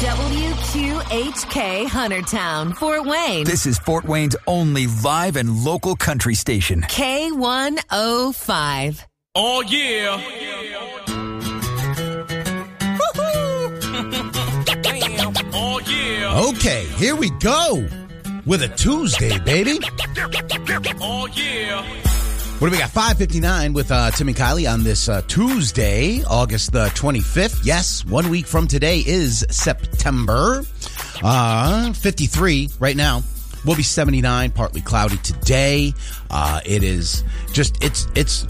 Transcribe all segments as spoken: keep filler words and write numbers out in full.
W Q H K Huntertown, Fort Wayne. This is Fort Wayne's only live and local country station. K one oh five. Oh, yeah. Oh, yeah. Okay, here we go with a Tuesday, baby. Oh, yeah. What do we got? five fifty-nine with uh, Tim and Kylie on this uh, Tuesday, August the twenty-fifth. Yes, one week from today is September. Uh, fifty-three right now. We'll be seventy-nine, partly cloudy today. Uh, it is just, it's, it's,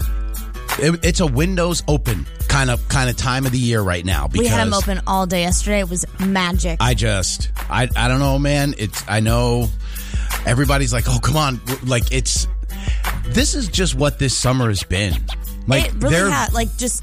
it, it's a windows open kind of, kind of time of the year right now. Because we had them open all day yesterday. It was magic. I just, I, I don't know, man. It's, I know everybody's like, oh, come on. Like, it's, this is just what this summer has been. Like, it really has, like, just,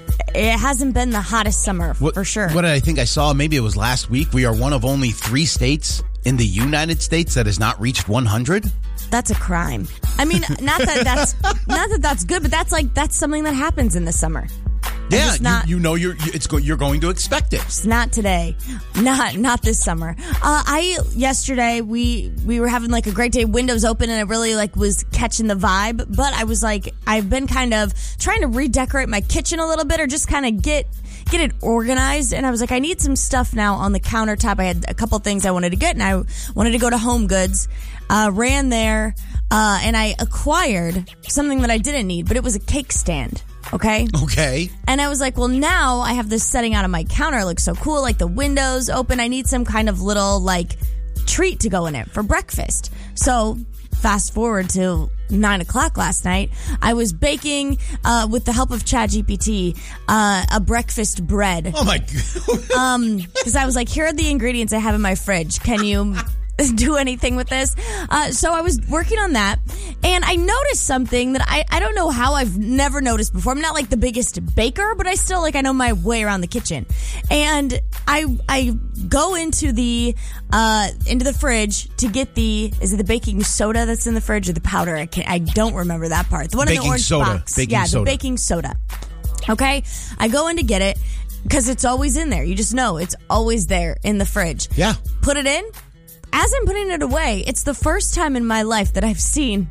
it hasn't been the hottest summer, what, for sure. What did I think I saw? Maybe it was last week. We are one of only three states in the United States that has not reached one hundred. That's a crime. I mean, not that that's, not that that's good, but that's like, that's something that happens in the summer. Yeah, not, you, you know you're it's go, you're going to expect it. It's not today, not not this summer. Uh, I yesterday we we were having like a great day, windows open, and I really like was catching the vibe. But I was like, I've been kind of trying to redecorate my kitchen a little bit, or just kind of get get it organized. And I was like, I need some stuff now on the countertop. I had a couple things I wanted to get, and I wanted to go to Home Goods. Uh, ran there, uh, and I acquired something that I didn't need, but it was a cake stand. Okay. Okay. And I was like, well, now I have this setting out on my counter. It looks so cool. Like the windows open. I need some kind of little like treat to go in it for breakfast. So fast forward to nine o'clock last night. I was baking, uh, with the help of ChatGPT, uh, a breakfast bread. Oh my God. um, cause I was like, here are the ingredients I have in my fridge. Can you do anything with this? Uh, so I was working on that, and I noticed something that I, I don't know how I've never noticed before. I'm not like the biggest baker, but I still like, I know my way around the kitchen. And I, I go into the, uh, into the fridge to get the, is it the baking soda that's in the fridge or the powder? I can't, I don't remember that part. The one baking in the orange soda. box. Baking yeah, soda. the baking soda. Okay. I go in to get it because it's always in there. You just know it's always there in the fridge. Yeah. Put it in. As I'm putting it away, it's the first time in my life that I've seen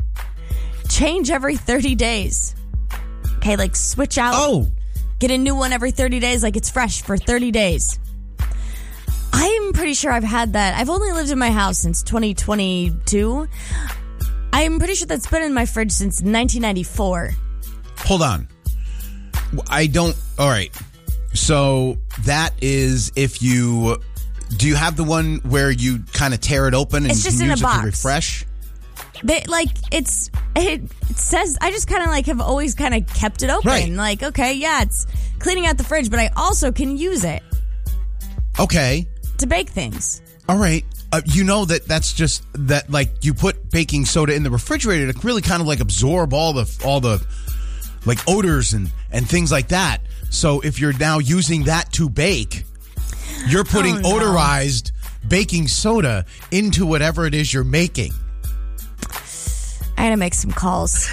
change every thirty days. Okay, like switch out. Oh. Get a new one every thirty days, like it's fresh for thirty days. I'm pretty sure I've had that. I've only lived in my house since twenty twenty-two. I'm pretty sure that's been in my fridge since nineteen ninety-four. Hold on. I don't. All right. So that is if you. Do you have the one where you kind of tear it open and it's you just can in use a it box. to refresh? They, like, it's, it, it says, I just kind of like have always kind of kept it open. Right. Like, okay, yeah, it's cleaning out the fridge, but I also can use it. Okay. To bake things. All right. Uh, you know that that's just that, like, you put baking soda in the refrigerator to really kind of like absorb all the, all the, like, odors and, and things like that. So if you're now using that to bake, you're putting oh, no. odorized baking soda into whatever it is you're making. I gotta make some calls.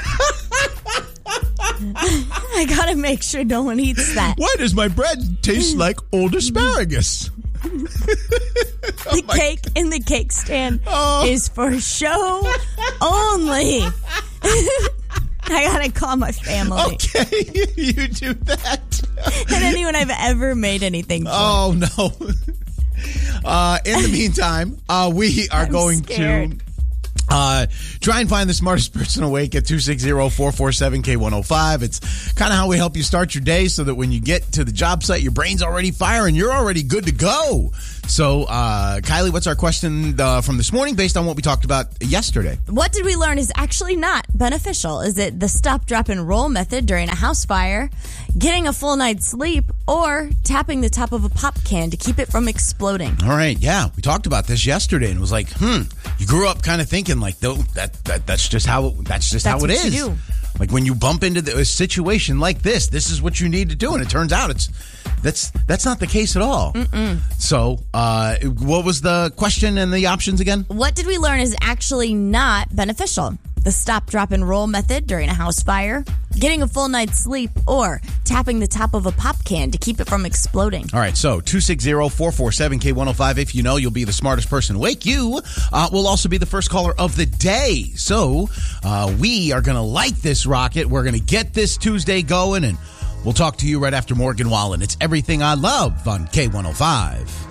I gotta make sure no one eats that. Why does my bread taste like old asparagus? The oh cake in the cake stand oh. is for show only. I gotta call my family. Okay, you do that. And anyone I've ever made anything for. Oh, no. Uh, in the meantime, uh, we are I'm going scared. to uh, try and find the smartest person awake at two six zero, four four seven, K one oh five. It's kind of how we help you start your day so that when you get to the job site, your brain's already firing. You're already good to go. So, uh, Kylie, what's our question uh, from this morning based on what we talked about yesterday? What did we learn is actually not beneficial? Is it the stop, drop, and roll method during a house fire, getting a full night's sleep, or tapping the top of a pop can to keep it from exploding? All right, yeah, we talked about this yesterday, and it was like, hmm, you grew up kind of thinking like, that that that's just how that's just That's how it what you is. do. Like when you bump into the, a situation like this, this is what you need to do, and it turns out it's that's that's not the case at all. Mm-mm. So, uh, what was the question and the options again? What did we learn is actually not beneficial? the stop, drop, and roll method during a house fire, getting a full night's sleep, or tapping the top of a pop can to keep it from exploding. All right, so two six zero, four four seven, K one oh five. If you know, you'll be the smartest person awake. You uh, will also be the first caller of the day. So uh, we are going to light this rocket. We're going to get this Tuesday going, and we'll talk to you right after Morgan Wallen. It's Everything I Love on K one oh five.